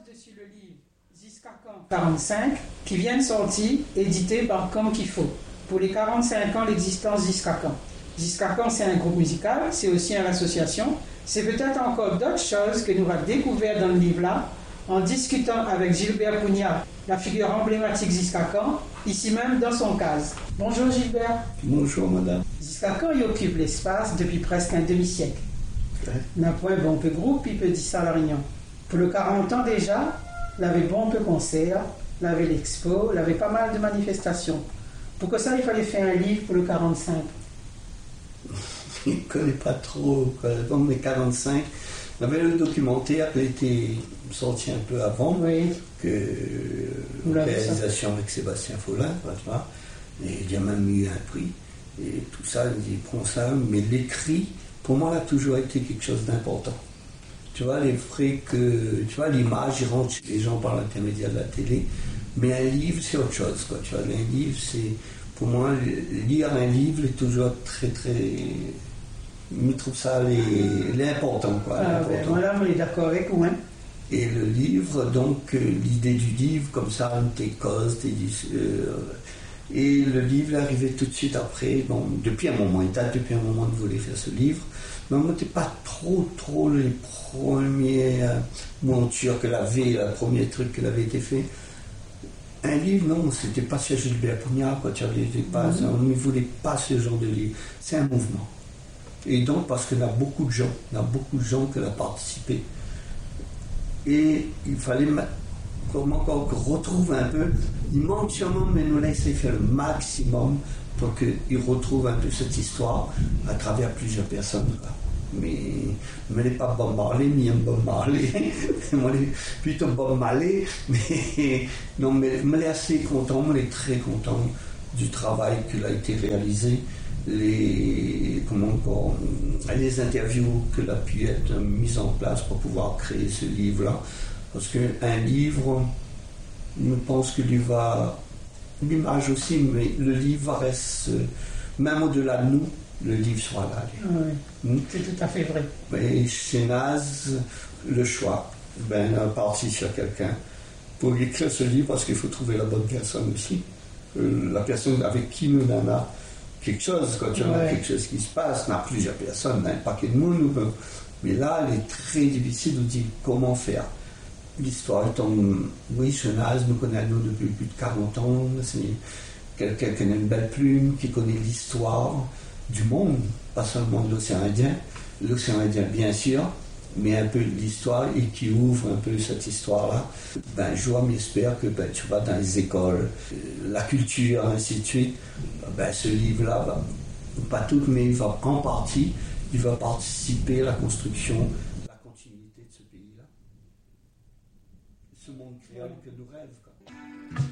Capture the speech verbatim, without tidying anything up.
par-dessus le livre Ziskakan quarante-cinq qui vient de sortir, édité par Comme qu'il faut, pour les quarante-cinq ans d'existence Ziskakan. Ziskakan, c'est un groupe musical, c'est aussi une association. C'est peut-être encore d'autres choses que nous allons découvrir dans le livre-là, en discutant avec Gilbert Pugnat, la figure emblématique Ziskakan, ici même dans son case. Bonjour Gilbert. Bonjour madame. Ziskakan y occupe l'espace depuis presque un demi-siècle. Ouais. D'un point bon peu groupe, il peut dire ça à la Réunion. Pour le quarante ans déjà, il avait bon peu concert, il avait l'expo, il avait pas mal de manifestations. Pour que ça, il fallait faire un livre pour le quarante-cinq. Je ne connais pas trop dans les quarante-cinq. Il y avait le documentaire qui a été sorti un peu avant, Oui. que la réalisation avec Sébastien Follin, tu vois, et il y a même eu un prix, et tout ça, il prend ça, mais l'écrit, pour moi, a toujours été quelque chose d'important. Tu vois, les frais que, tu vois, l'image, il rentre chez les gens par l'intermédiaire de la télé, mais un livre, c'est autre chose, quoi. Tu vois, un livre, c'est, pour moi, lire un livre est toujours très, très, je trouve ça l'important, quoi. Ah, ben, voilà, on est d'accord avec vous, hein. Et le livre, donc, euh, l'idée du livre, comme ça, tes causes, tes, euh, et le livre est arrivé tout de suite après, bon, depuis un moment, il date depuis un moment de vouloir faire ce livre, mais on n'était pas trop, trop les premières euh, montures que l'avait, le premier truc que l'avait été fait. Un livre, non, c'était pas sur Gilbert Pugnat, quoi, tu avais pas, mm-hmm. On ne voulait pas ce genre de livre, c'est un mouvement. Et donc, parce qu'il y a beaucoup de gens, il y a beaucoup de gens qui ont participé. Et il fallait comme encore retrouver un peu, il manque sûrement, mais nous laisser faire le maximum pour qu'ils retrouvent un peu cette histoire à travers plusieurs personnes. Mais je n'ai pas Bob Marley, ni un Bob Marley, moi plutôt Bob Marley, mais non, mais je suis assez content, je suis très content du travail qui a été réalisé, les, comment encore, les interviews que a pu être mises en place pour pouvoir créer ce livre-là. Parce qu'un livre, je pense que lui va, l'image aussi, mais le livre reste, même au-delà de nous, le livre sera là. Oui, mmh. C'est tout à fait vrai. Et chez Naz, le choix, ben, on est parti sur quelqu'un pour écrire ce livre parce qu'il faut trouver la bonne personne aussi. Euh, la personne avec qui nous en a quelque chose, quand tu as quelque chose qui se passe, on a plusieurs personnes, un paquet de monde, mais là, il est très difficile de dire comment faire. L'histoire étant, oui, Chenaz nous connaît nous depuis plus de quarante ans, c'est quelqu'un qui a une belle plume, qui connaît l'histoire du monde, pas seulement de l'océan Indien, l'océan Indien bien sûr, mais un peu de l'histoire et qui ouvre un peu cette histoire-là. Ben, je m'espère que ben, tu vas dans les écoles, la culture, ainsi de suite, ben, ce livre-là, va, pas tout, mais il va en partie, il va participer à la construction, la continuité de ce pays-là. Ce monde créole que nous rêvons.